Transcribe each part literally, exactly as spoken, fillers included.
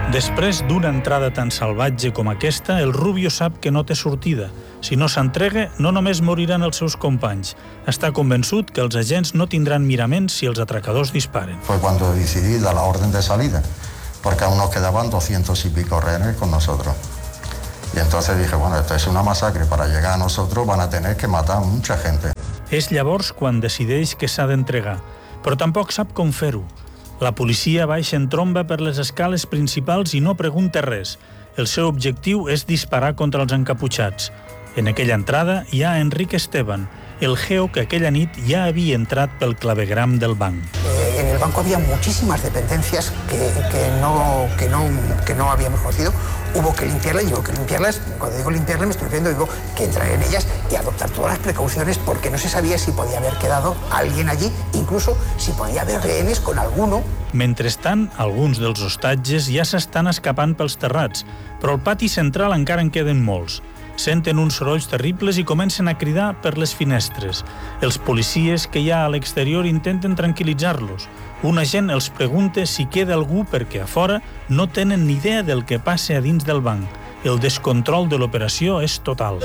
Després d'una entrada tan salvatge com aquesta, el Rubio sap que no té sortida. Si no s'entrega, no només moriran els seus companys. Està convençut que els agents no tindran miraments si els atracadors disparen. Fue cuando decidí dar la orden de salida, porque aún nos quedaban doscientos y pico rehenes con nosotros. Y entonces dije, bueno, esto es una masacre, para llegar a nosotros van a tener que matar a mucha gente. És llavors quan decideix que s'ha d'entregar, però tampoc sap com fer-ho. La policia baixa en tromba per les escales principals i no pregunta res. El seu objectiu és disparar contra els encaputxats. En aquella entrada hi ha Enrique Esteban, el geo que aquella nit ja havia entrat pel clavegram del banc. Eh, en el banco había muchísimas dependencias que, que, no, que, no, que no habíamos conocido. Hubo que limpiarlas, y digo que limpiarlas, cuando digo limpiarlas me estoy refiriendo, digo que entrar en ellas y adoptar todas las precauciones porque no se sabía si podía haber quedado alguien allí, incluso si podía haber rehenes con alguno. Mentrestant, alguns dels hostatges ja s'estan escapant pels terrats, però al pati central encara en queden molts. Senten uns sorolls terribles i comencen a cridar per les finestres. Els policies que hi ha a l'exterior intenten tranquil·litzar-los. Un agent els pregunta si queda algú perquè a fora no tenen ni idea del que passa a dins del banc. El descontrol de l'operació és total.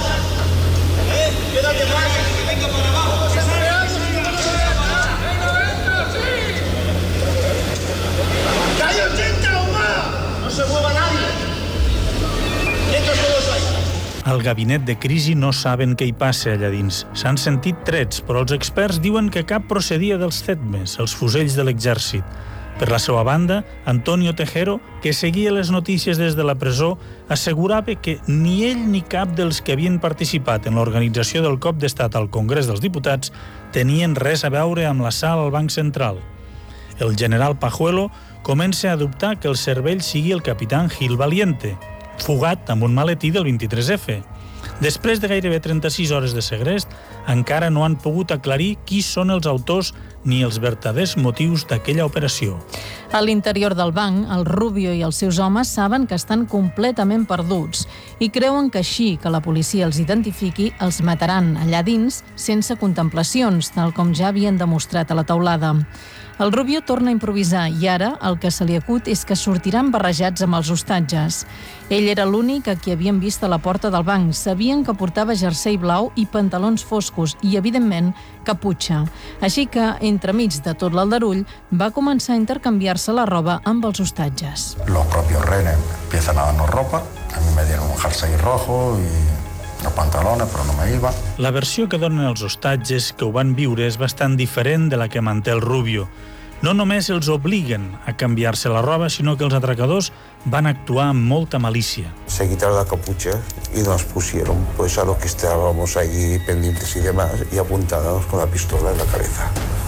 Al gabinet de crisi no saben què hi passa allà dins. S'han sentit trets, però els experts diuen que cap procedia dels C E D M E S, els fusells de l'exèrcit. Per la seva banda, Antonio Tejero, que seguia les notícies des de la presó, assegurava que ni ell ni cap dels que havien participat en l'organització del cop d'estat al Congrés dels Diputats tenien res a veure amb l'assalt al Banc Central. El general Pajuelo comença a dubtar que el cervell sigui el capitán Gil Valiente, fugat amb un maletí del vint-i-tres efe. Després de gairebé trenta-sis hores de segrest, encara no han pogut aclarir qui són els autors ni els vertaders motius d'aquella operació. A l'interior del banc, el Rubio i els seus homes saben que estan completament perduts i creuen que així que la policia els identifiqui, els mataran allà dins sense contemplacions, tal com ja havien demostrat a la teulada. El Rubio torna a improvisar i ara el que se li acut és que sortiran barrejats amb els hostatges. Ell era l'únic a qui havien vist a la porta del banc. Sabien que portava jersei blau i pantalons foscos i, evidentment, caputxa. Així que, entremig de tot l'aldarull, va començar a intercanviar-se la roba amb els hostatges. Los propios rehenes empiezan a darnos ropa. A mí me dieron un jersey rojo y los pantalones, però no me iba. La versió que donen els hostatges que ho van viure és bastant diferent de la que manté el Rubio. No només els obliguen a canviar-se la roba, sinó que els atracadors van actuar amb molta malícia. Se quitaron la capucha y nos pusieron pues, a los que estábamos allí pendientes y demás y apuntados con la pistola en la cabeza.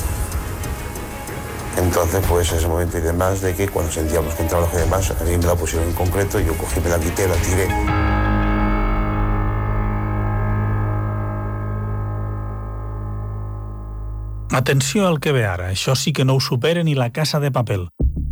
Entonces, pues, ese momento y demás de que cuando sentíamos que entraba los y demás, a mí me la pusieron en concreto, yo cogí, me la quité, la tiré. Atenció al que ve ara, això sí que no ho supera ni la Casa de Papel.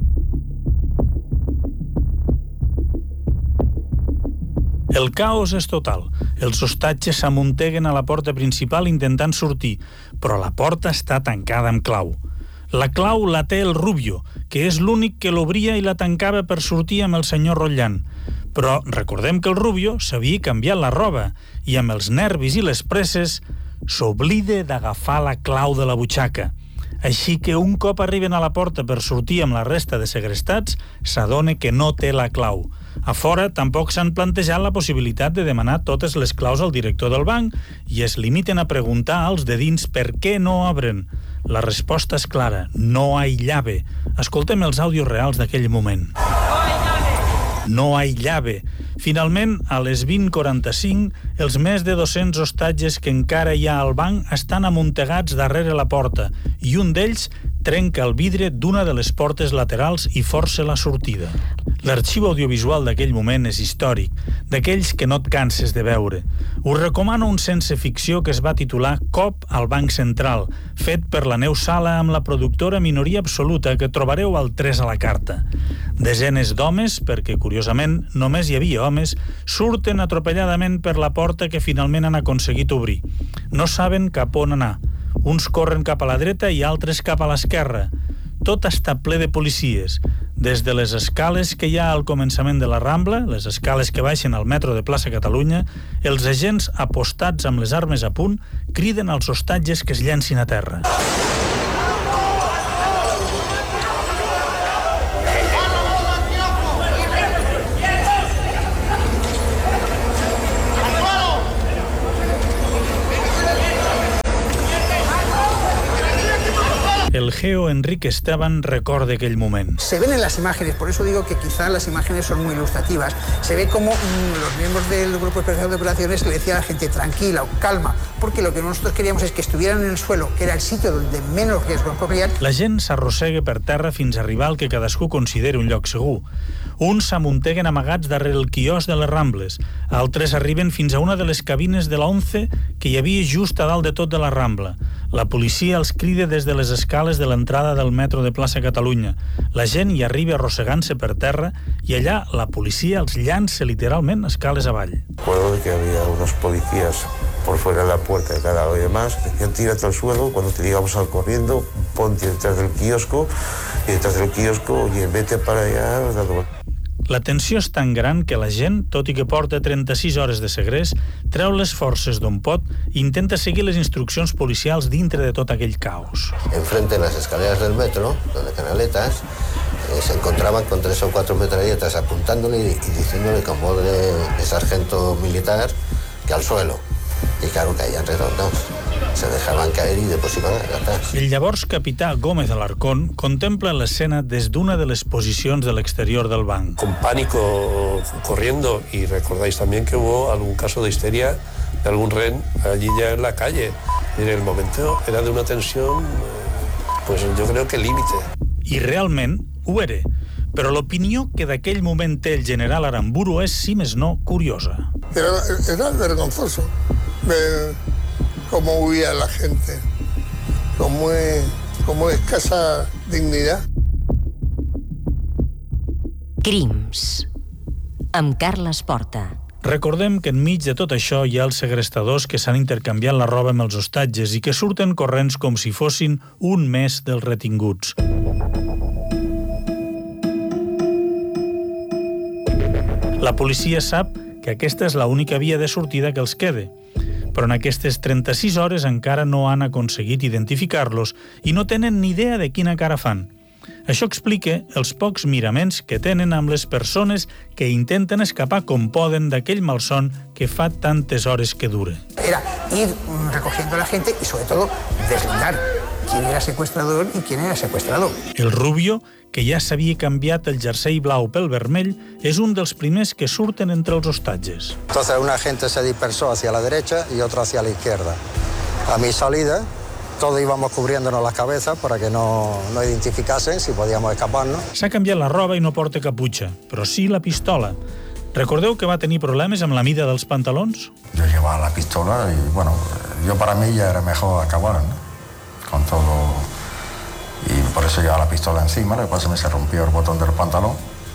El caos és total. Els hostatges s'amunteguen a la porta principal intentant sortir, però la porta està tancada amb clau. La clau la té el Rubio, que és l'únic que l'obria i la tancava per sortir amb el senyor Rotllant. Però recordem que el Rubio s'havia canviat la roba i amb els nervis i les presses s'oblida d'agafar la clau de la butxaca. Així que un cop arriben a la porta per sortir amb la resta de segrestats, s'adona que no té la clau. A fora tampoc s'han plantejat la possibilitat de demanar totes les claus al director del banc i es limiten a preguntar als de dins per què no obren. La resposta és clara, no hi ha llave. Escoltem els àudios reals d'aquell moment. No hi ha llave. Finalment, a les vint quaranta-cinc, els més de dos-cents hostatges que encara hi ha al banc estan amuntegats darrere la porta i un d'ells trenca el vidre d'una de les portes laterals i força la sortida. L'arxiu audiovisual d'aquell moment és històric, d'aquells que no et canses de veure. Us recomano un sense ficció que es va titular Cop al Banc Central, fet per la Neus Sala amb la productora Minoria Absoluta que trobareu al tres a la carta. Desenes d'homes, perquè curiosament només hi havia homes, surten atropelladament per la porta que finalment han aconseguit obrir. No saben cap on anar. Uns corren cap a la dreta i altres cap a l'esquerra. tot està ple de policies. Des de les escales que hi ha al començament de la Rambla, les escales que baixen al metro de Plaça Catalunya, els agents apostats amb les armes a punt criden als hostatges que es llancin a terra. El geo Enrique Esteban recorda aquell moment. Se ven en las imágenes, por eso digo que quizá las imágenes son muy ilustrativas. Se ve como mmm, los miembros del Grupo Especial de Operaciones le decían a la gente tranquila o calma, porque lo que nosotros queríamos es que estuvieran en el suelo, que era el sitio donde menos riesgo corrían. La gent s'arrossega per terra fins a arribar al que cadascú considera un lloc segur. Uns s'amunteguen amagats darrere el quiosc de les Rambles, altres arriben fins a una de les cabines de la ONCE que hi havia just a dalt de tot de la Rambla. La policia els crida des de les escales de l'entrada del metro de Plaça Catalunya. La gent hi arriba arrossegant-se per terra i allà la policia els llança literalment escales avall. Recuerdo que había unos policías por fuera de la puerta de cada vez más, decían tírate al suelo, cuando te llegamos al corriendo, ponte detrás del kiosco, y detrás del kiosco, y vete para allá, dando... La tensió és tan gran que la gent, tot i que porta trenta-sis hores de segrest, treu les forces d'on pot i intenta seguir les instruccions policials dintre de tot aquell caos. Enfrente de las escaleras del metro, donde Canaletas, eh, se encontraban con tres o cuatro metralletas apuntándole y, y diciéndole con voz de, de sargento militar que al suelo. Y claro, caían redondos. Se dejaban caer y después iban a agatar. El llavors capità Gómez Alarcón contempla l'escena des d'una de les posicions de l'exterior del banc. Con pánico corriendo, y recordáis también que hubo algún caso de histeria de algún rehén allí ya en la calle. Y en el momento era de una tensión, pues yo creo que límite. I realment ho era, però l'opinió que d'aquell moment té el general Aramburu és, si més no, curiosa. Era, era vergonzoso ver cómo huía la gente, con muy, con muy escasa dignidad. Crims, amb Carles Porta. Recordem que enmig de tot això hi ha els segrestadors que s'han intercanviat la roba amb els hostatges i que surten corrents com si fossin un més dels retinguts. La policia sap que aquesta és l'única via de sortida que els queda, però en aquestes trenta-sis hores encara no han aconseguit identificar-los i no tenen ni idea de quina cara fan. Això explica els pocs miraments que tenen amb les persones que intenten escapar com poden d'aquell malson que fa tantes hores que dura. Era ir recogiendo a la gente y sobre todo deslindar quién era secuestrador y quién era secuestrado. El Rubio, que ja s'havia canviat el jersei blau pel vermell, és un dels primers que surten entre els hostatges. Entonces una gente se dispersó hacia la derecha y otro hacia la izquierda. A mi salida, todos íbamos cubriéndonos la cabeza para que no, no identificasen si podíamos escaparnos. S'ha canviat la roba i no porta caputxa, però sí la pistola. Recordeu que va tenir problemes amb la mida dels pantalons? Yo llevaba la pistola y, bueno, yo para mí ya era mejor acabar, ¿no? Con todo. Y por eso llevaba la pistola encima, lo que pasa es que se rompió el botón del pantalón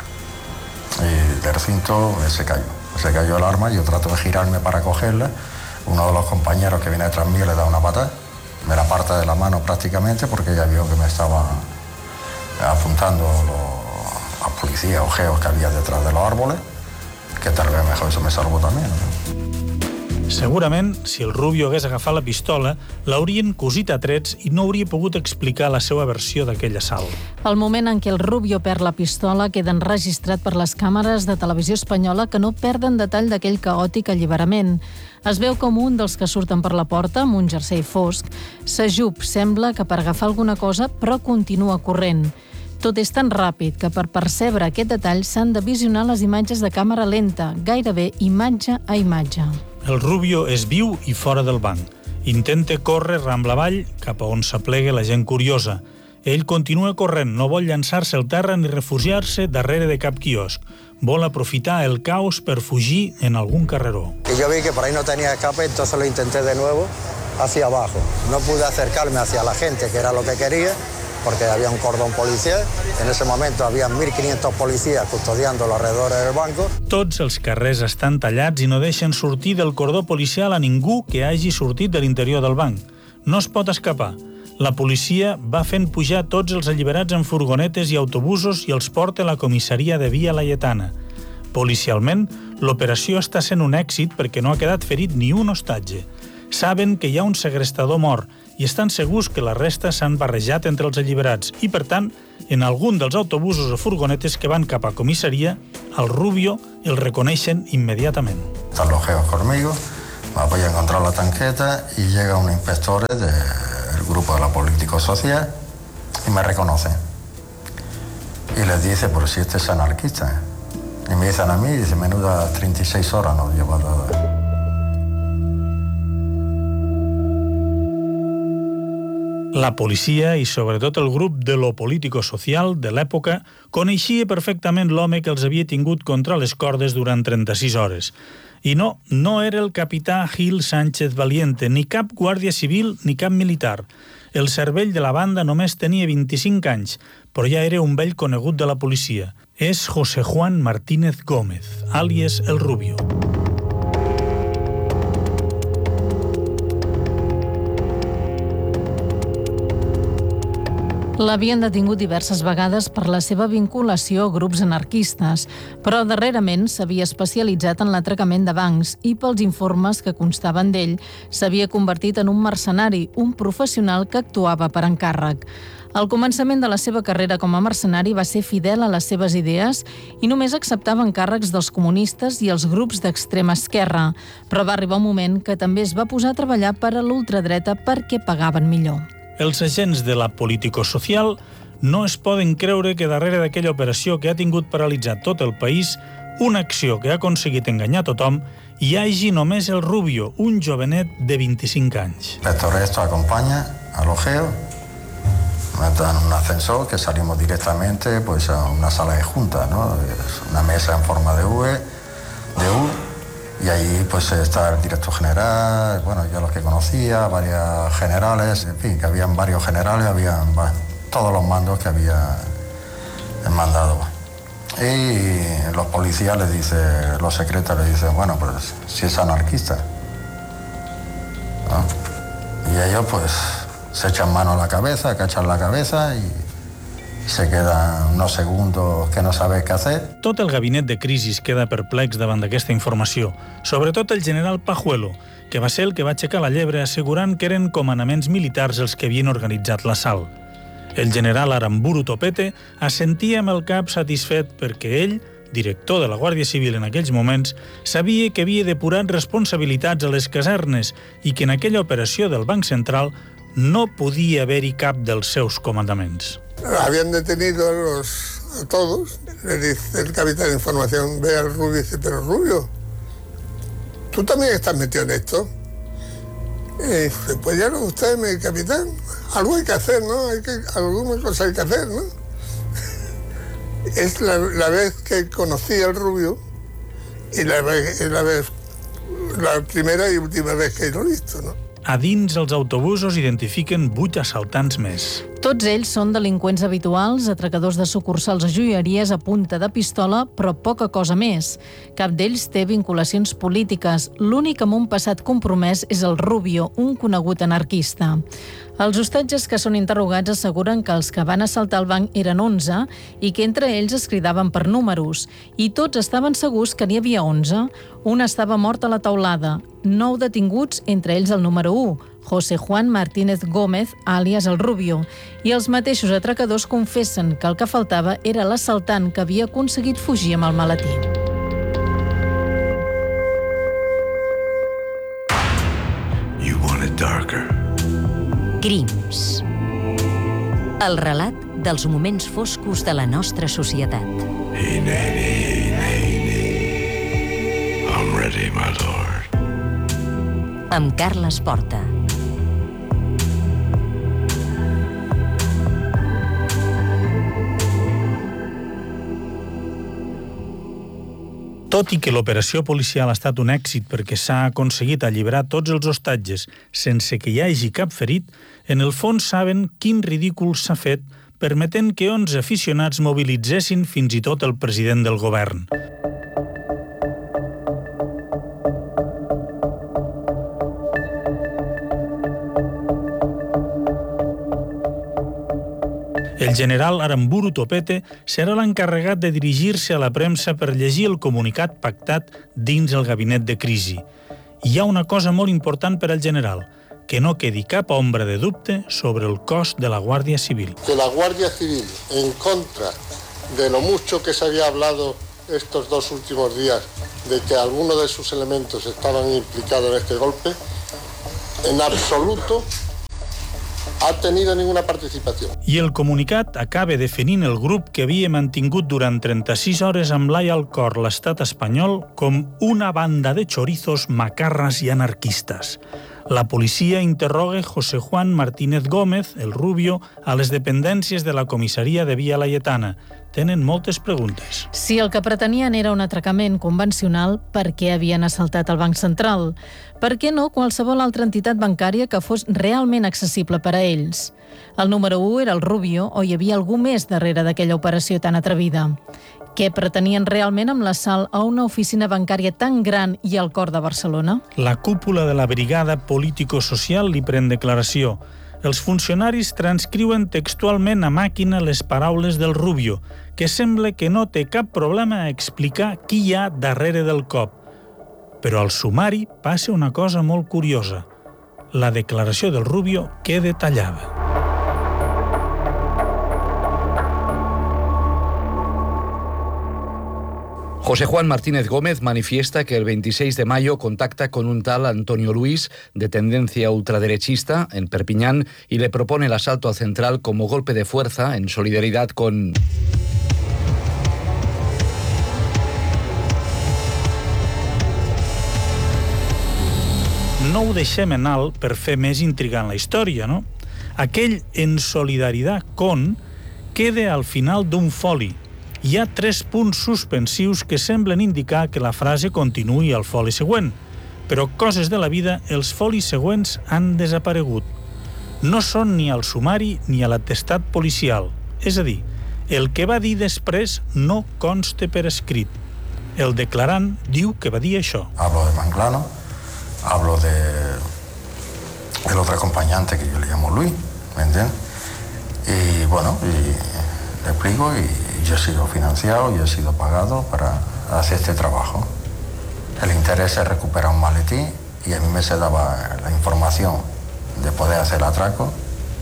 y del cinto se cayó. Se cayó el arma, yo trato de girarme para cogerla. Uno de los compañeros que viene detrás mío le da una patada, me la aparta de la mano prácticamente porque ya vio que me estaban apuntando los, los policías o geos que había detrás de los árboles, que tal vez mejor eso me salvó también, ¿no? Segurament, si el Rubio hagués agafat la pistola, l'haurien cosit a trets i no hauria pogut explicar la seva versió d'aquell assalt. El moment en què el Rubio perd la pistola queda enregistrat per les càmeres de televisió espanyola que no perden detall d'aquell caòtic alliberament. Es veu com un dels que surten per la porta, amb un jersei fosc, s'ajup, sembla que per agafar alguna cosa, però continua corrent. Tot és tan ràpid que per percebre aquest detall s'han de visionar les imatges de càmera lenta, gairebé imatge a imatge. El Rubio és viu i fora del banc. Intenta córrer Rambla avall, cap a on s'aplega la gent curiosa. Ell continua corrent, no vol llançar-se al terra ni refugiar-se darrere de cap quiosc. Vol aprofitar el caos per fugir en algun carreró. Y yo vi que por ahí no tenía escape, entonces lo intenté de nuevo hacia abajo. No pude acercarme hacia la gente, que era lo que quería, porque había un cordón policial. En ese momento había mil quinientos policías custodiando los alrededores del banco. Tots els carrers estan tallats i no deixen sortir del cordó policial a ningú que hagi sortit de l'interior del banc. No es pot escapar. La policia va fent pujar tots els alliberats en furgonetes i autobusos i els porta a la comissaria de Via Laietana. Policialment, l'operació està sent un èxit perquè no ha quedat ferit ni un hostatge. Saben que hi ha un segrestador mort i estan segurs que la resta s'han barrejat entre els alliberats i, per tant, en algun dels autobusos o furgonetes que van cap a comissaria, al Rubio el reconeixen immediatament. Están los geos conmigo, me voy a encontrar la tanqueta y llega un inspector del grupo de la Político Social y me reconoce. Y les dice, pero si este es anarquista. Y me dicen a mí, dice, menuda treinta y seis horas nos lleva dado. La policia i sobretot el grup de lo político-social de l'època coneixia perfectament l'home que els havia tingut contra les cordes durant trenta-sis hores. I no, no era el capità Gil Sánchez Valiente, ni cap guàrdia civil ni cap militar. El cervell de la banda només tenia vint-i-cinc anys, però ja era un vell conegut de la policia. És José Juan Martínez Gómez, àlies El Rubio. L'havien detingut diverses vegades per la seva vinculació a grups anarquistes, però darrerament s'havia especialitzat en l'atracament de bancs i pels informes que constaven d'ell s'havia convertit en un mercenari, un professional que actuava per encàrrec. Al començament de la seva carrera com a mercenari va ser fidel a les seves idees i només acceptava encàrrecs dels comunistes i els grups d'extrema esquerra, però va arribar un moment que també es va posar a treballar per a l'ultradreta perquè pagaven millor. Els agents de la político-social no es poden creure que darrere d'aquella operació que ha tingut paralitzat tot el país, una acció que ha aconseguit enganyar tothom, hi hagi només el Rubio, un jovenet de vint-i-cinc anys. Todo esto acompaña a los geos, nos dan un ascensor que salimos directamente pues, a una sala de junta, ¿no? Es una mesa en forma de V, de U, y ahí pues está el director general, bueno, yo los que conocía, varios generales, en fin, que habían varios generales, habían bueno, todos los mandos que había mandado. Y los policías les dicen, los secretos les dicen, bueno, pues si es anarquista, ¿no? Y ellos pues se echan mano a la cabeza, agachan la cabeza y se quedan unos segundos que no saben què fer. Tot el gabinet de crisis queda perplex davant d'aquesta informació, sobretot el general Pajuelo, que va ser el que va aixecar la llebre assegurant que eren comandaments militars els que havien organitzat l'assalt. El general Aramburu Topete assentia amb el cap satisfet perquè ell, director de la Guàrdia Civil en aquells moments, sabia que havia depurat responsabilitats a les casernes i que en aquella operació del Banc Central no podia haver-hi cap dels seus comandaments. Habían detenido a, los, a todos. Le dice el capitán de información, ve al Rubio y dice, pero Rubio, ¿tú también estás metido en esto? Y dice, pues ya no, usted, mi capitán, algo hay que hacer, ¿no? Hay que, alguna cosa hay que hacer, ¿no? Es la, la vez que conocí al Rubio y la, la, vez, la primera y última vez que lo he visto, ¿no? A dins els autobusos identifiquen vuit assaltants més. Tots ells són delinqüents habituals, atracadors de sucursals a joieries a punta de pistola, però poca cosa més. Cap d'ells té vinculacions polítiques. L'únic amb un passat compromès és el Rubio, un conegut anarquista. Els hostatges que són interrogats asseguren que els que van assaltar el banc eren onze i que entre ells es cridaven per números. I tots estaven segurs que n'hi havia onze. Un estava mort a la taulada. Nou detinguts, entre ells el número u, José Juan Martínez Gómez, àlies El Rubio. I els mateixos atracadors confessen que el que faltava era l'assaltant que havia aconseguit fugir amb el maletí. You want it darker. Crims. El relat dels moments foscos de la nostra societat. Hey, Nanny, hey, Nanny. I'm ready, my lord. Amb Carles Porta. Tot i que l'operació policial ha estat un èxit perquè s'ha aconseguit alliberar tots els hostatges sense que hi hagi cap ferit, en el fons saben quin ridícul s'ha fet permetent que onze aficionats mobilitzessin fins i tot el president del govern. El general Aramburu Topete serà l'encarregat de dirigir-se a la premsa per llegir el comunicat pactat dins el gabinet de crisi. Hi ha una cosa molt important per al general, que no quedi cap ombra de dubte sobre el cos de la Guàrdia Civil. Que la Guàrdia Civil, en contra de lo mucho que se había hablado estos dos últimos días de que algunos de sus elementos estaban implicados en este golpe, en absoluto ha tenido ninguna participació. I el comunicat acaba definint el grup que havia mantingut durant trenta-sis hores amb l'ai al cor l'estat espanyol com una banda de chorizos, macarras i anarquistes. La policia interroga José Juan Martínez Gómez, el Rubio, a les dependències de la comissaria de Via Laietana. Tenen moltes preguntes. Si el que pretenien era un atracament convencional, per què havien assaltat el Banc Central? Per què no qualsevol altra entitat bancària que fos realment accessible per a ells? El número u era el Rubio o hi havia algú més darrere d'aquella operació tan atrevida? Què pretenien realment amb l'assalt a una oficina bancària tan gran i al cor de Barcelona? La cúpula de la brigada político-social li pren declaració. Els funcionaris transcriuen textualment a màquina les paraules del Rubio, que sembla que no té cap problema a explicar qui hi ha darrere del cop. Però al sumari passa una cosa molt curiosa. La declaració del Rubio queda tallada. José Juan Martínez Gómez manifiesta que el veintiséis de mayo contacta con un tal Antonio Luis, de tendencia ultraderechista, en Perpiñán, y le propone el asalto al Central como golpe de fuerza en solidaridad con... No ho deixem en alt per fer més intrigant la història, no? Aquell en solidaritat con queda al final d'un foli. Hi ha tres punts suspensius que semblen indicar que la frase continuï al foli següent, però coses de la vida, els folis següents han desaparegut. No són ni al sumari ni a l'atestat policial, és a dir, el que va dir després no consta per escrit. El declarant diu que va dir això. Hablo de Manglano, hablo de el otro acompañante que yo le llamo Luis, ¿me entiendes? Y bueno, y le explico y yo he sido financiado, yo he sido pagado para hacer este trabajo. El interés es recuperar un maletín y a mí me se daba la información de poder hacer el atraco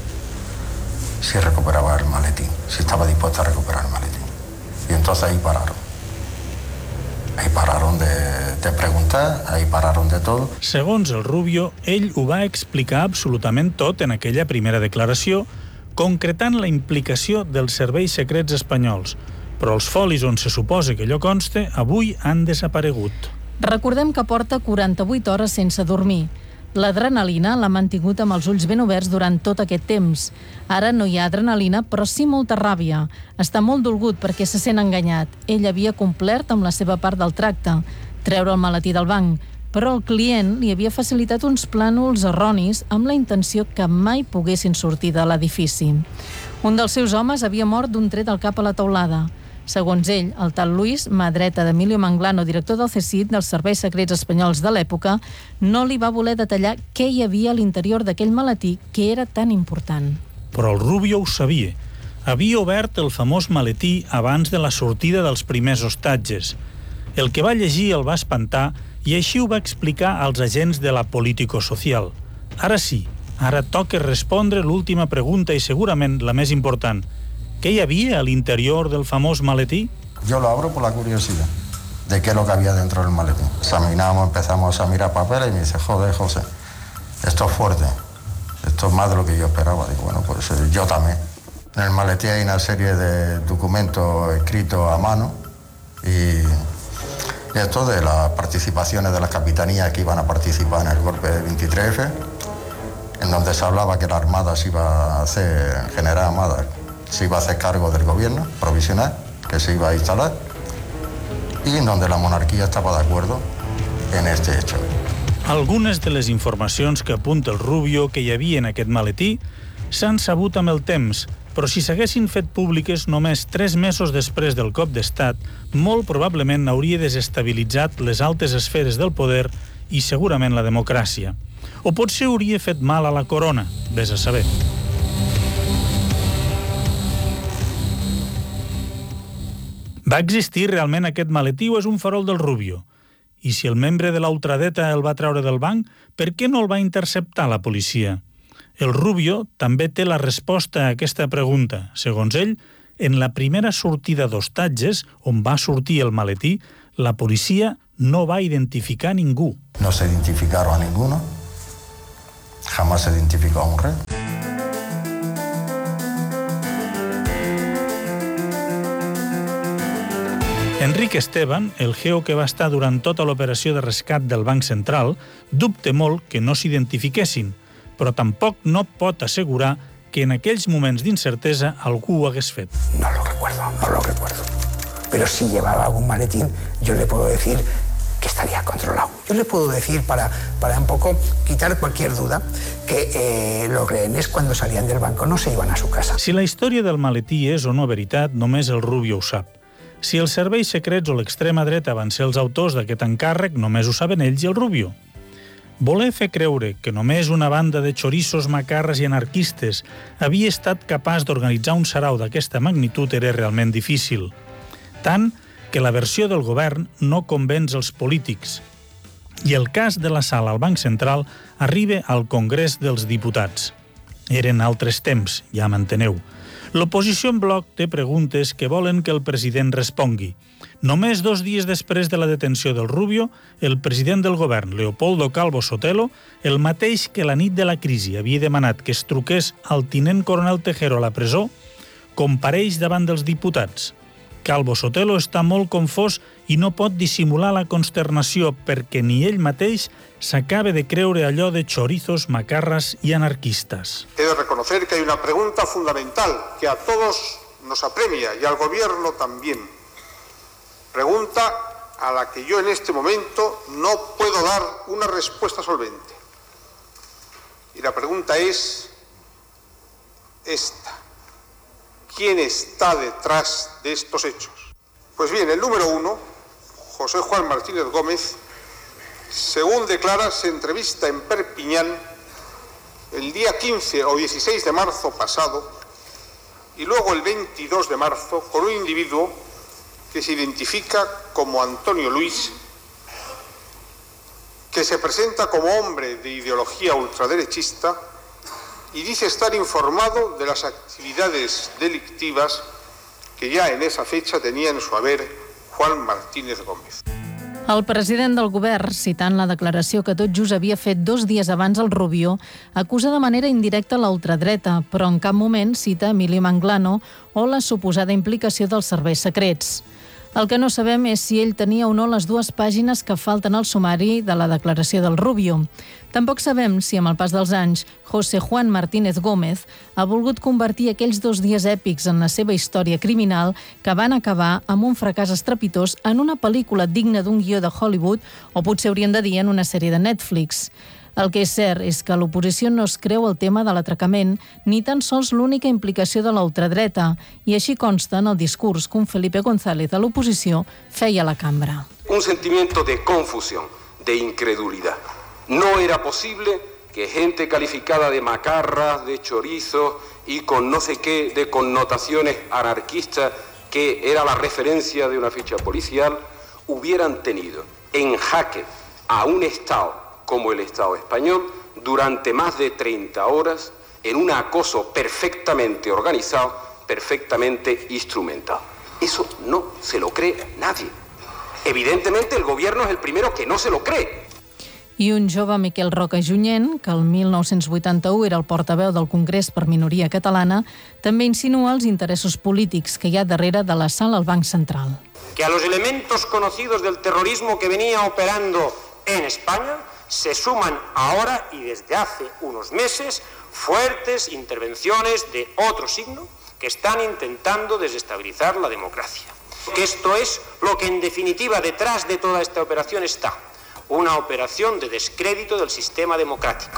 si recuperaba el maletín, si estaba dispuesto a recuperar el maletín. Y entonces ahí pararon. Ahí pararon de, de preguntar, ahí pararon de todo. Segons el Rubio, ell ho va explicar absolutament tot en aquella primera declaració, concretant la implicació dels serveis secrets espanyols. Però els folis on se suposa que allò consta avui han desaparegut. Recordem que porta quaranta-vuit hores sense dormir. L'adrenalina l'ha mantingut amb els ulls ben oberts durant tot aquest temps. Ara no hi ha adrenalina, però sí molta ràbia. Està molt dolgut perquè se sent enganyat. Ell havia complert amb la seva part del tracte, treure el maletí del banc, però el client li havia facilitat uns plànols erronis amb la intenció que mai poguessin sortir de l'edifici. Un dels seus homes havia mort d'un tret al cap a la teulada. Segons ell, el tal Luis, mà dreta d'Emilio Manglano, director del C S I D, dels Serveis Secrets Espanyols de l'època, no li va voler detallar què hi havia a l'interior d'aquell maletí que era tan important. Però el Rubio ho sabia. Havia obert el famós maletí abans de la sortida dels primers hostatges. El que va llegir el va espantar i així ho va explicar als agents de la político-social. Ara sí, ara toca respondre l'última pregunta i segurament la més important. ¿Qué había al interior del famoso maletí? Yo lo abro por la curiosidad de qué es lo que había dentro del maletín. Examinamos, empezamos a mirar papeles y me dice, joder, José, esto es fuerte, esto es más de lo que yo esperaba. Digo, bueno, pues yo también. En el maletín hay una serie de documentos escritos a mano y esto de las participaciones de las capitanías que iban a participar en el golpe de veintitrés F, en donde se hablaba que la Armada se iba a hacer, General Armada, se iba a hacer cargo del gobierno provisional, que se iba a instalar, y en donde la monarquía estaba de acuerdo en este hecho. Algunes de les informacions que apunta el Rubio que hi havia en aquest maletí s'han sabut amb el temps, però si s'haguessin fet públiques només tres mesos després del cop d'estat, molt probablement hauria desestabilitzat les altes esferes del poder i segurament la democràcia. O potser hauria fet mal a la corona, vés a saber. Va existir realment aquest maletí o és un farol del Rubio? I si el membre de la ultradreta el va treure del banc, per què no el va interceptar la policia? El Rubio també té la resposta a aquesta pregunta. Segons ell, en la primera sortida d'hostatges, on va sortir el maletí, la policia no va identificar a ningú. No se identificaron a ninguno. Jamás se identificó a un rey. Enric Esteban, el geo que va estar durant tota l'operació de rescat del Banc Central, dubte molt que no s'identifiquessin, però tampoc no pot assegurar que en aquells moments d'incertesa algú ho hagués fet. No lo recuerdo, no lo recuerdo. Pero si llevaba algún maletín, yo le puedo decir que estaría controlado. Yo le puedo decir, para, para un poco quitar cualquier duda, que eh, los rehenes cuando salían del banco no se iban a su casa. Si la història del maletí és o no veritat, només el Rubio ho sap. Si els serveis secrets o l'extrema dreta van ser els autors d'aquest encàrrec, només ho saben ells i el Rubio. Voler fer creure que només una banda de xorissos, macarres i anarquistes havia estat capaç d'organitzar un sarau d'aquesta magnitud era realment difícil. Tant que la versió del govern no convenç els polítics. I el cas de la sala al Banc Central arriba al Congrés dels Diputats. Eren altres temps, ja m'enteneu. L'oposició en bloc té preguntes que volen que el president respongui. Només dos dies després de la detenció del Rubio, el president del govern, Leopoldo Calvo Sotelo, el mateix que la nit de la crisi havia demanat que es truqués al tinent coronel Tejero a la presó, compareix davant dels diputats. Calvo Sotelo està molt confós i no pot dissimular la consternació perquè ni ell mateix s'acaba de creure allò de chorizos, macarras y anarquistas. He de reconocer que hay una pregunta fundamental que a todos nos apremia y al gobierno también. Pregunta a la que yo en este momento no puedo dar una respuesta solvente. Y la pregunta es esta. ¿Quién está detrás de estos hechos? Pues bien, el número uno, José Juan Martínez Gómez, según declara, se entrevista en Perpiñán el día quince o dieciséis de marzo pasado y luego el veintidós de marzo con un individuo que se identifica como Antonio Luis, que se presenta como hombre de ideología ultraderechista y dice estar informado de las actividades delictivas que ya en esa fecha tenía en su haber Juan Martínez Gómez. El president del govern, citant la declaració que tot just havia fet dos dies abans el Rubio, acusa de manera indirecta la ultradreta, però en cap moment cita Emilio Manglano o la suposada implicació dels serveis secrets. El que no sabem és si ell tenia o no les dues pàgines que falten al sumari de la declaració del Rubio. Tampoc sabem si, amb el pas dels anys, José Juan Martínez Gómez ha volgut convertir aquells dos dies èpics en la seva història criminal que van acabar amb un fracàs estrepitós en una pel·lícula digna d'un guió de Hollywood o potser hauríem de dir en una sèrie de Netflix. El que és cert és que l'oposició no es creu el tema de l'atracament ni tan sols l'única implicació de la ultradreta, i així consta en el discurs que un Felipe González de l'oposició feia a la cambra. Un sentimiento de confusión, de incredulidad. No era posible que gente calificada de macarra, de chorizo y con no sé qué de connotaciones anarquistas, que era la referencia de una ficha policial, hubieran tenido en jaque a un Estado como el Estado español durante más de treinta horas en un acoso perfectamente organizado, perfectamente instrumentado. Eso no se lo cree nadie. Evidentemente el gobierno es el primero que no se lo cree. I un jove, Miquel Roca Junyent, que el mil nou-cents vuitanta-u era el portaveu del Congrés per minoria catalana, també insinua els interessos polítics que hi ha darrere de la sala al Banc Central. Que a los elementos conocidos del terrorismo que venía operando en España se suman ahora y desde hace unos meses fuertes intervenciones de otro signo que están intentando desestabilizar la democracia. Que esto es lo que en definitiva detrás de toda esta operación está. Una operació de descrèdito del sistema democràtic.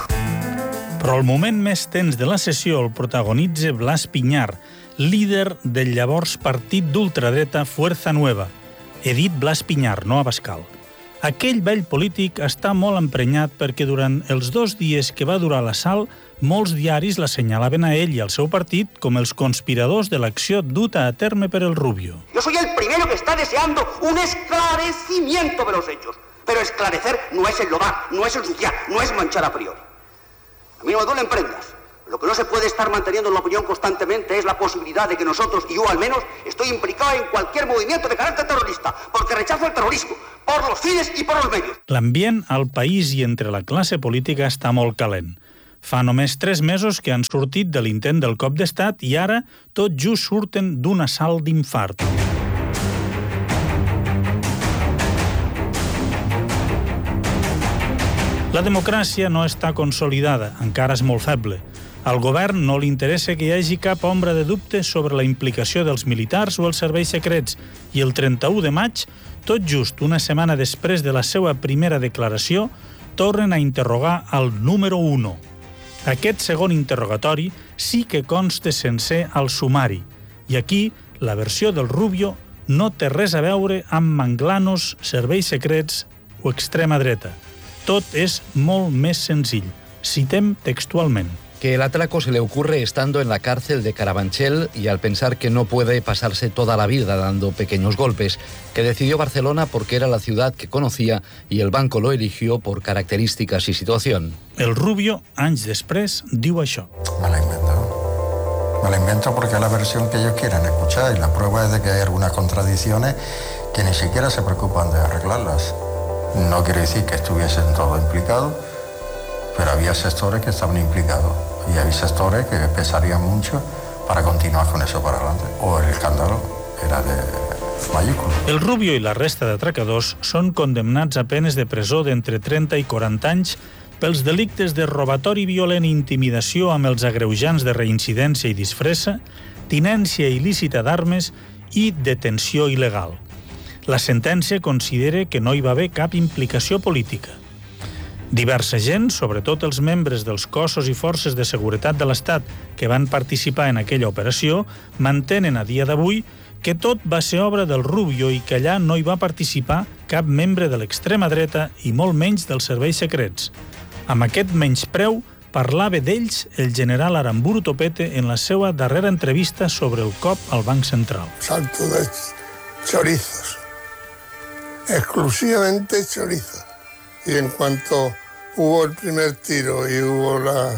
Però el moment més tens de la sessió el protagonitza Blas Piñar, líder del llavors partit d'ultradreta Fuerza Nueva. He dit Blas Piñar, no Abascal. Aquell vell polític està molt emprenyat perquè durant els dos dies que va durar l'assalt molts diaris l'assenyalaven a ell i al seu partit com els conspiradors de l'acció duta a terme per el Rubio. Yo soy el primero que está deseando un esclarecimiento de los hechos. Pero esclarecer no es enlodar, no es ensuciar, no es manchar a priori. A mí no me duelen prendas. Lo que no se puede estar manteniendo en la opinión constantemente es la posibilidad de que nosotros, y yo al menos, estoy implicado en cualquier movimiento de carácter terrorista, porque rechazo el terrorismo, por los fines y por los medios. L'ambient al país i entre la classe política està molt calent. Fa només tres mesos que han sortit de l'intent del cop d'estat i ara tot just surten d'un assalt d'infart. La democràcia no està consolidada, encara és molt feble. Al govern no li interessa que hi hagi cap ombra de dubte sobre la implicació dels militars o els serveis secrets i el trenta-u de maig, tot just una setmana després de la seva primera declaració, tornen a interrogar al número uno. Aquest segon interrogatori sí que consta sencer al sumari i aquí la versió del Rubio no té res a veure amb manglanos, serveis secrets o extrema dreta. Tot es molt més senzill. Citem textualment. Que el atraco se le ocurre estando en la cárcel de Carabanchel y al pensar que no puede pasarse toda la vida dando pequeños golpes, que decidió Barcelona porque era la ciudad que conocía y el banco lo eligió por características y situación. El Rubio, anys després, diu això. Me la invento. Me la invento porque es la versión que ellos quieren escuchar y la prueba es de que hay algunas contradicciones que ni siquiera se preocupan de arreglarlas. No quiere decir que estuviesen todos implicados, pero había sectores que estaban implicados y había sectores que pesarían mucho para continuar con eso para adelante. O el escándalo era de mayúsculo. El Rubio i la resta d'atracadors són condemnats a penes de presó d'entre trenta i quaranta anys pels delictes de robatori violent i intimidació amb els agreujants de reincidència i disfressa, tinència il·lícita d'armes i detenció il·legal. La sentència considera que no hi va haver cap implicació política. Diversa gent, sobretot els membres dels cossos i forces de seguretat de l'Estat que van participar en aquella operació, mantenen a dia d'avui que tot va ser obra del Rubio i que allà no hi va participar cap membre de l'extrema dreta i molt menys dels serveis secrets. Amb aquest menyspreu parlava d'ells el general Aramburu Topete en la seva darrera entrevista sobre el cop al Banc Central. Salto de chorizos. Exclusivamente chorizo. Y en cuanto hubo el primer tiro y hubo la...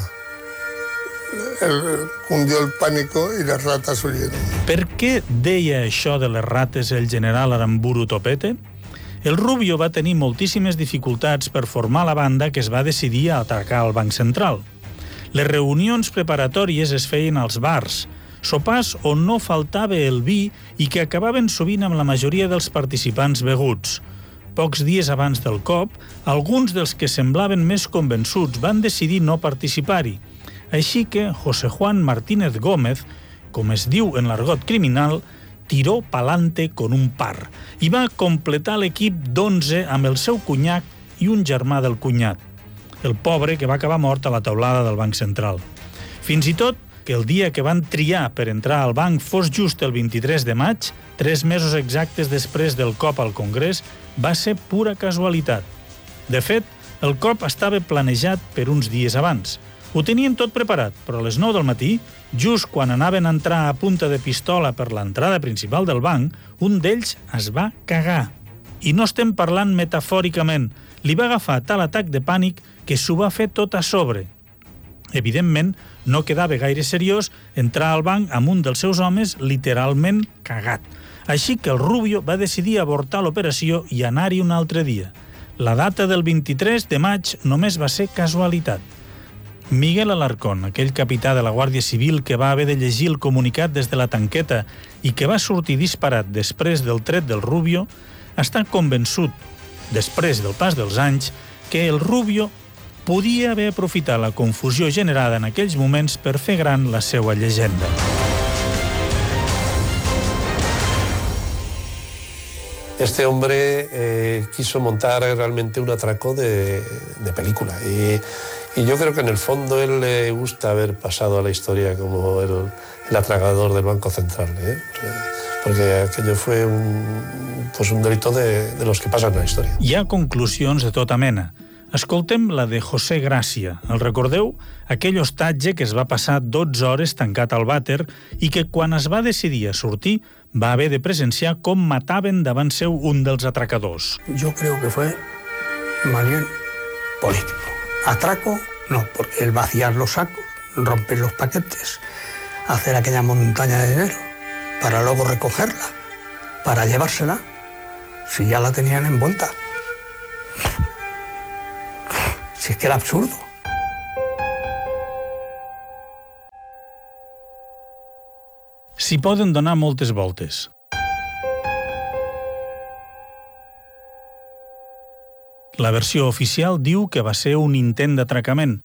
El, cundió el pánico y las ratas huyeron. Per què deia això de les rates el general Aramburu Topete? El Rubio va tenir moltíssimes dificultats per formar la banda que es va decidir a atacar el Banc Central. Les reunions preparatòries es feien als bars, sopars on no faltava el vi i que acabaven sovint amb la majoria dels participants beguts. Pocs dies abans del cop, alguns dels que semblaven més convençuts van decidir no participar-hi. Així que José Juan Martínez Gómez, com es diu en l'argot criminal, tiró pa'lante con un par i va completar l'equip d'onze amb el seu cunyac i un germà del cunyat, el pobre que va acabar mort a la teulada del Banc Central. Fins i tot que el dia que van triar per entrar al banc fos just el vint-i-tres de maig, tres mesos exactes després del cop al Congrés, va ser pura casualitat. De fet, el cop estava planejat per uns dies abans. Ho tenien tot preparat, però a les nou del matí, just quan anaven a entrar a punta de pistola per l'entrada principal del banc, un d'ells es va cagar. I no estem parlant metafòricament. Li va agafar tal atac de pànic que s'ho va fer tot a sobre. Evidentment, no quedava gaire seriós entrar al banc amb un dels seus homes literalment cagat. Així que el Rubio va decidir avortar l'operació i anar-hi un altre dia. La data del vint-i-tres de maig només va ser casualitat. Miguel Alarcón, aquell capità de la Guàrdia Civil que va haver de llegir el comunicat des de la tanqueta i que va sortir disparat després del tret del Rubio, està convençut, després del pas dels anys, que el Rubio podia haver aprofitat la confusió generada en aquells moments per fer gran la seva llegenda. Este hombre eh, quiso montar realmente un atraco de, de película y, y yo creo que en el fondo él le gusta haber pasado a la historia como el, el atracador del Banco Central, ¿eh? Porque aquello fue un, pues un delito de, de los que pasan a la historia. Hi ha conclusions de tota mena. Escoltem la de José Gràcia. El recordeu? Aquell hostatge que es va passar dotze hores tancat al vàter i que quan es va decidir a sortir va haver de presenciar com mataven davant seu un dels atracadors. Yo creo que fue más bien político. Atraco, no, porque el vaciar los sacos, romper los paquetes, hacer aquella montaña de dinero, para luego recogerla, para llevársela, si ya la tenían envuelta. Si es que era absurdo. S'hi poden donar moltes voltes. La versió oficial diu que va ser un intent d'atracament.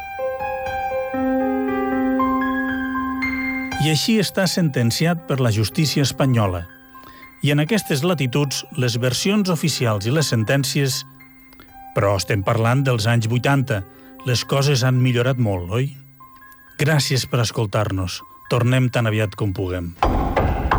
I així està sentenciat per la justícia espanyola. I en aquestes latituds, les versions oficials i les sentències... Però estem parlant dels anys vuitanta. Les coses han millorat molt, oi? Gràcies per escoltar-nos. Tornem tan aviat com puguem.